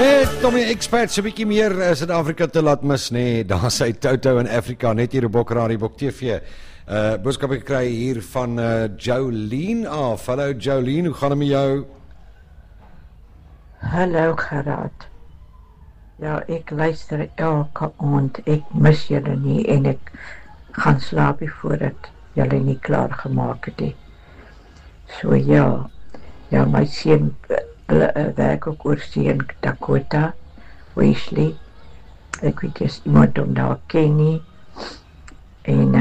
Net om die experts 'n bietjie meer Suid-Afrika te laat mis, nee, daar sy Toto in Afrika, net hier op Bokradi Bok TV. Boodskap gekry hier van Jolene af. Hallo Jolene, hoe gaan dit met jou? Hallo Gerard. Ja, ek luister elke aand. Ek mis julle nie en ek gaan slaap voordat julle nie klaar gemaak het nie. So ja, my seun werk ook oor in Dakota, Wesley. Ek weet just iemand om daar ken nie. En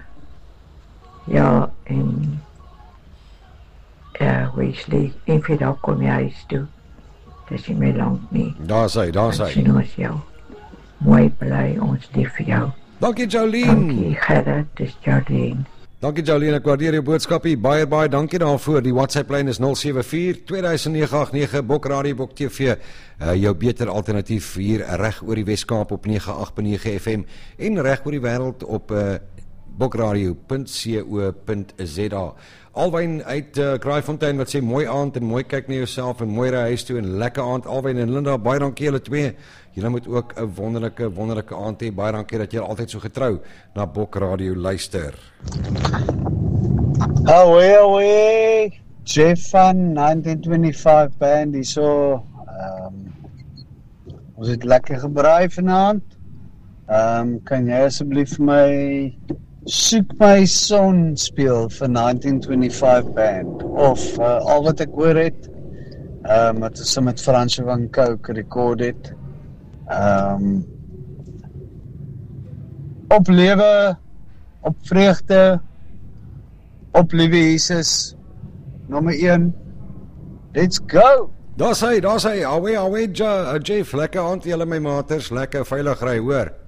Wesley, en vir daar kom jy huis toe. Dis nie meer lank nie. Daar sy. Sien ons jou. Mooi bly, ons lief vir jou. Dankie Jolene. Dankie Gerard, dis Jolene. Dankie Jolene, ek waardeer jou boodskapie. Baie dankie daarvoor. Die WhatsApp lyn is 074 2989 Bokradi Bok TV. Jou beter alternatief hier reg oor die Weskaap op 98.9 FM en reg oor die wêreld op bokradio.co.za. Alwyn uit Kraaifontein wat sê mooi aand en mooi kyk na jouself en mooi ry huis toe en lekker aand. Alwyn en Linda, baie dankie julle twee. Julle moet ook 'n wonderlike aand hê. Baie dankie dat julle altyd so getrou na Bokradio luister. Away, Jeff van 1925 band die so ons het lekker gebraai vanaand. Kan jy asseblief vir my Soek My Son speel vir 1925 band of al wat ek hoor het wat is met Fransje van Coke rekord het. Op lewe, op vreugde, op liewe Jesus, nommer 1, let's go! Daar sy, away, Jeff, lekker aand julle my maters, lekker veilig ry, hoor.